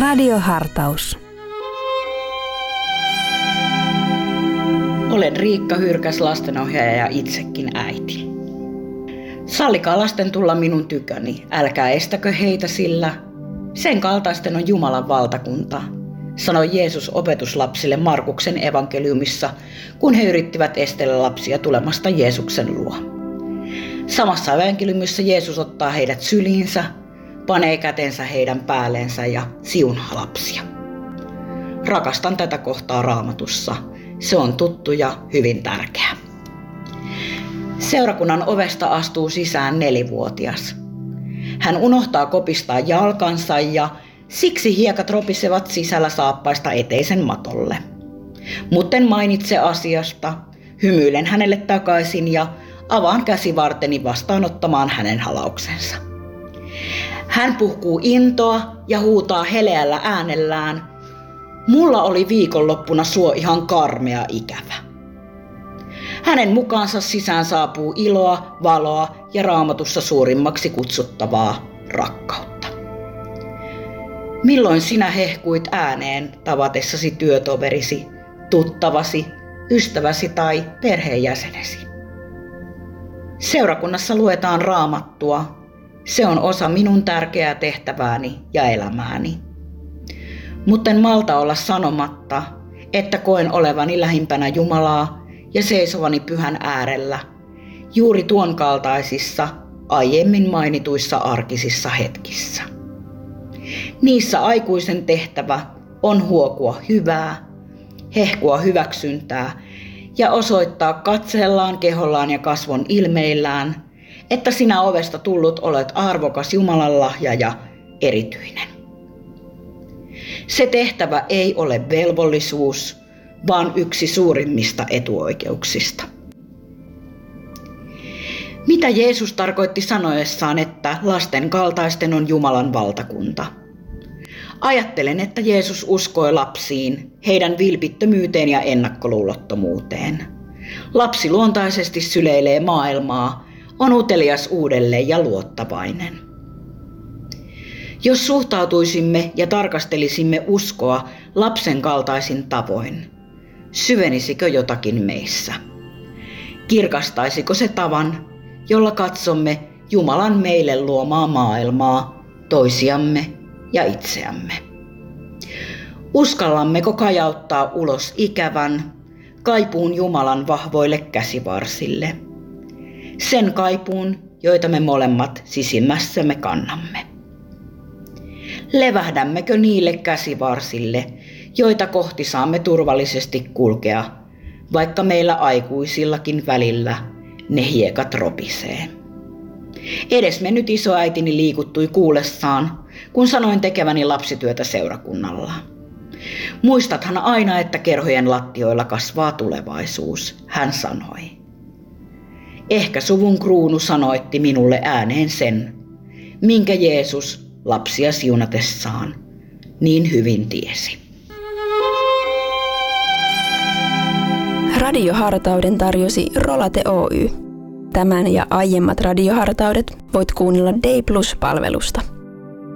Radiohartaus. Olen Riikka Hyrkäs, lastenohjaaja ja itsekin äiti. Sallikaa lasten tulla minun tyköni, älkää estäkö heitä, sillä sen kaltaisten on Jumalan valtakunta, sanoi Jeesus opetuslapsille Markuksen evankeliumissa, kun he yrittivät estellä lapsia tulemasta Jeesuksen luo. Samassa evankeliumissa Jeesus ottaa heidät syliinsä, panee kätensä heidän päälleensä ja siunaa lapsia. Rakastan tätä kohtaa Raamatussa. Se on tuttu ja hyvin tärkeä. Seurakunnan ovesta astuu sisään 4-vuotias. Hän unohtaa kopistaa jalkansa ja siksi hiekat ropisevat sisällä saappaista eteisen matolle. Mutten mainitse asiasta, hymyilen hänelle takaisin ja avaan käsivarteni vastaanottamaan hänen halauksensa. Hän puhkuu intoa ja huutaa heleällä äänellään: "Mulla oli viikonloppuna suo ihan karmea ikävä." Hänen mukaansa sisään saapuu iloa, valoa ja Raamatussa suurimmaksi kutsuttavaa rakkautta. Milloin sinä hehkuit ääneen tavatessasi työtoverisi, tuttavasi, ystäväsi tai perheenjäsenesi? Seurakunnassa luetaan Raamattua. Se on osa minun tärkeää tehtävääni ja elämääni. Mutten malta olla sanomatta, että koen olevani lähimpänä Jumalaa ja seisovani pyhän äärellä, juuri tuon kaltaisissa aiemmin mainituissa arkisissa hetkissä. Niissä aikuisen tehtävä on huokua hyvää, hehkua hyväksyntää ja osoittaa katseellaan, kehollaan ja kasvon ilmeillään, että sinä ovesta tullut olet arvokas Jumalan lahja ja erityinen. Se tehtävä ei ole velvollisuus, vaan yksi suurimmista etuoikeuksista. Mitä Jeesus tarkoitti sanoessaan, että lasten kaltaisten on Jumalan valtakunta? Ajattelen, että Jeesus uskoi lapsiin, heidän vilpittömyyteen ja ennakkoluulottomuuteen. Lapsi luontaisesti syleilee maailmaa, on utelias uudelleen ja luottavainen. Jos suhtautuisimme ja tarkastelisimme uskoa lapsen kaltaisin tavoin, syvenisikö jotakin meissä? Kirkastaisiko se tavan, jolla katsomme Jumalan meille luomaa maailmaa, toisiamme ja itseämme? Uskallammeko kajauttaa ulos ikävän, kaipuun Jumalan vahvoille käsivarsille? Sen kaipuun, joita me molemmat sisimmässämme kannamme. Levähdämmekö niille käsivarsille, joita kohti saamme turvallisesti kulkea, vaikka meillä aikuisillakin välillä ne hiekat ropisee? Edesmennyt isoäitini liikuttui kuullessaan, kun sanoin tekeväni lapsityötä seurakunnalla. Muistathan aina, että kerhojen lattioilla kasvaa tulevaisuus, hän sanoi. Ehkä suvun kruunu sanoitti minulle ääneen sen, minkä Jeesus lapsia siunatessaan niin hyvin tiesi. Radiohartauden tarjosi Rolate Oy. Tämän ja aiemmat radiohartaudet voit kuunnella Day Plus-palvelusta.